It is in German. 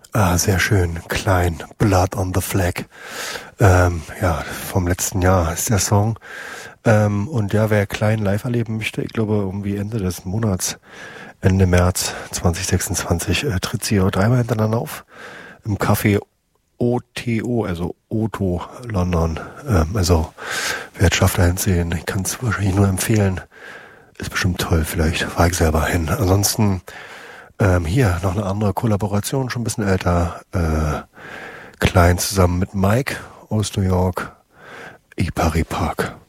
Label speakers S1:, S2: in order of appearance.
S1: Ah, sehr schön. Klein. Blood on the Flag. Ja, vom letzten Jahr ist der Song. Und ja, wer Klein live erleben möchte, ich glaube, irgendwie Ende des Monats, Ende März 2026, tritt sie auch dreimal hintereinander auf. Im Café OTO, also Otto London. Also, wer es schafft, dahin zu sehen, ich kann es wahrscheinlich nur empfehlen. Ist bestimmt toll, vielleicht fahre ich selber hin. Ansonsten hier noch eine andere Kollaboration, schon ein bisschen älter. Klein zusammen mit Mike aus New York. Ipari Park.